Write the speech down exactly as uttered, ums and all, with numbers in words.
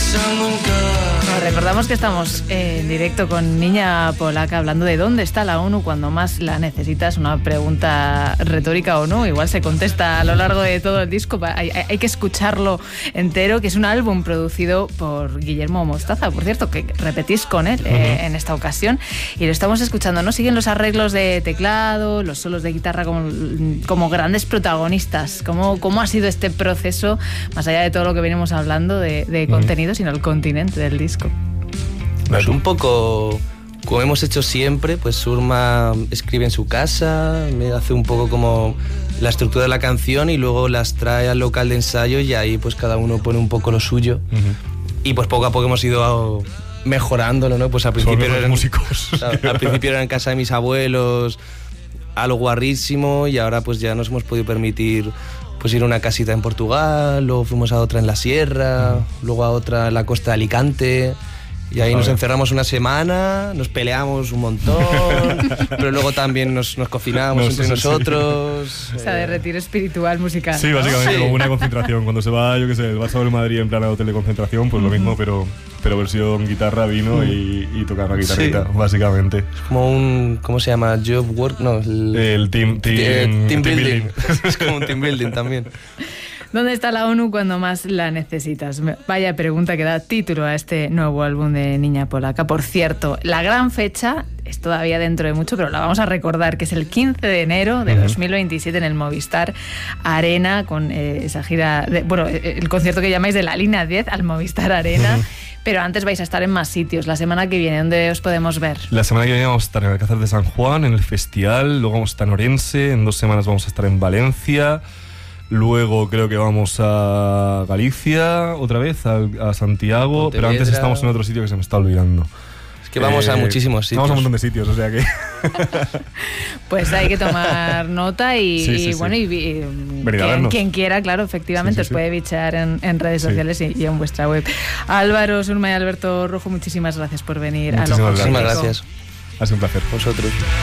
Bueno, recordamos que estamos en directo con Niña Polaca hablando de dónde está la ONU cuando más la necesitas. Una pregunta retórica o no, igual se contesta a lo largo de todo el disco. Hay, hay, hay que escucharlo entero, que es un álbum producido por Guillermo Mostaza, por cierto, que repetís con él uh-huh. eh, en esta ocasión, y lo estamos escuchando, ¿no? Siguen los arreglos de teclado, los solos de guitarra como, como grandes protagonistas. ¿Cómo, cómo ha sido este proceso, más allá de todo lo que venimos hablando de, de uh-huh. contenido, sino el continente del disco? Pues un poco como hemos hecho siempre, pues Surma escribe en su casa, me hace un poco como la estructura de la canción y luego las trae al local de ensayo y ahí pues cada uno pone un poco lo suyo. Uh-huh. Y pues poco a poco hemos ido mejorándolo, ¿no? Pues al principio eran músicos. Al principio era en casa de mis abuelos, algo guarrísimo, y ahora pues ya nos hemos podido permitir pues ir a una casita en Portugal, luego fuimos a otra en la sierra, uh-huh. luego a otra en la costa de Alicante. Y ahí nos encerramos una semana, nos peleamos un montón, pero luego también nos, nos cocinamos no, entre sí, nosotros. Sí. O sea, de retiro espiritual musical. Sí, básicamente, sí. Como una concentración. Cuando se va, yo qué sé, el Barça del Madrid en plan a hotel de concentración, pues uh-huh. lo mismo, pero, pero versión guitarra, vino uh-huh. y, y tocar la guitarrita, sí. básicamente. Es como un, ¿cómo se llama? Job work, no. El, el team, team, eh, team, team building. building. Es como un team building también. ¿Dónde está la ONU cuando más la necesitas? Vaya pregunta que da título a este nuevo álbum de Niña Polaca. Por cierto, la gran fecha es todavía dentro de mucho, pero la vamos a recordar, que es el quince de enero de uh-huh. dos mil veintisiete en el Movistar Arena, con eh, esa gira, de, bueno, el concierto que llamáis de la línea diez al Movistar Arena. Uh-huh. Pero antes vais a estar en más sitios. La semana que viene, ¿dónde os podemos ver? La semana que viene vamos a estar en el Alcázar de San Juan, en el festival, luego vamos a estar en Orense, en dos semanas vamos a estar en Valencia. Luego creo que vamos a Galicia otra vez, a, a Santiago, pero antes estamos en otro sitio que se me está olvidando. Es que vamos eh, a muchísimos sitios. Vamos a un montón de sitios, o sea que... Pues hay que tomar nota y, sí, sí, y sí. bueno, y, y quien, quien quiera, claro, efectivamente, sí, sí, os sí. puede bichear en, en redes sociales sí. y, y en vuestra web. Álvaro, Surma y Alberto Rojo, muchísimas gracias por venir muchísimas a Lo Muchísimas gracias. Ha sido un placer. Vosotros.